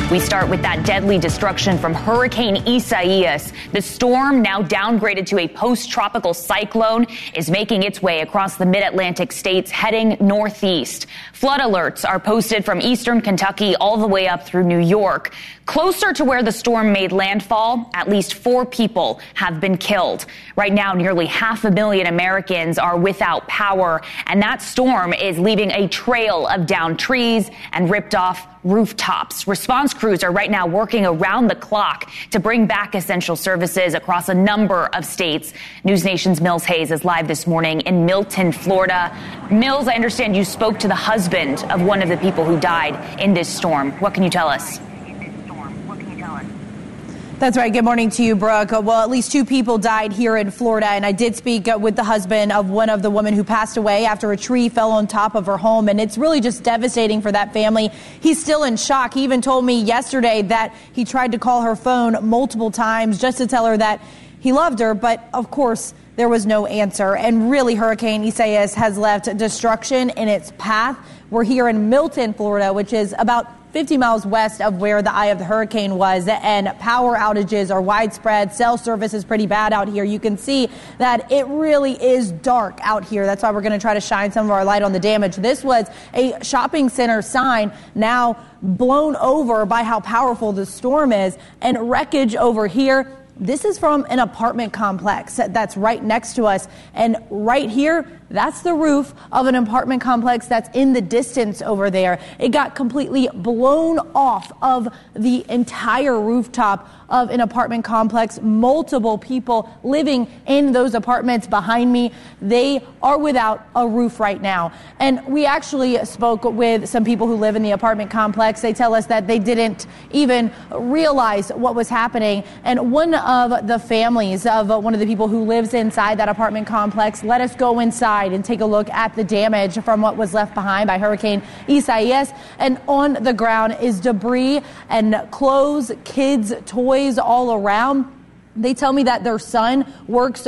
We start with that deadly destruction from Hurricane Isaias. The storm, now downgraded to a post-tropical cyclone, is making its way across the mid-Atlantic states, heading northeast. Flood alerts are posted from eastern Kentucky all the way up through New York. Closer to where the storm made landfall, at least 4 people have been killed. Right now, nearly 500,000 Americans are without power, and that storm is leaving a trail of downed trees and ripped off rooftops. Response crews are right now working around the clock to bring back essential services across a number of states. News Nation's Mills Hayes is live this morning in Milton, Florida. Mills, I understand you spoke to the husband of one of the people who died in this storm. What can you tell us? That's right. Good morning to you, Brooke. Well, at least 2 people died here in Florida, and I did speak with the husband of one of the women who passed away after a tree fell on top of her home, and it's really just devastating for that family. He's still in shock. He even told me yesterday that he tried to call her phone multiple times just to tell her that he loved her, but of course there was no answer. And really, Hurricane Isaias has left destruction in its path. We're here in Milton, Florida, which is about 50 miles west of where the eye of the hurricane was, and power outages are widespread. Cell service is pretty bad out here. You can see that it really is dark out here. That's why we're going to try to shine some of our light on the damage. This was a shopping center sign, now blown over by how powerful the storm is, and wreckage over here. This is from an apartment complex that's right next to us. And right here, that's the roof of an apartment complex that's in the distance over there. It got completely blown off of the entire rooftop of an apartment complex. Multiple people living in those apartments behind me, they are without a roof right now. And we actually spoke with some people who live in the apartment complex. They tell us that they didn't even realize what was happening. And one of the families of one of the people who lives inside that apartment complex let us go inside and take a look at the damage from what was left behind by Hurricane Isaias. And on the ground is debris and clothes, kids' toys all around. They tell me that their son works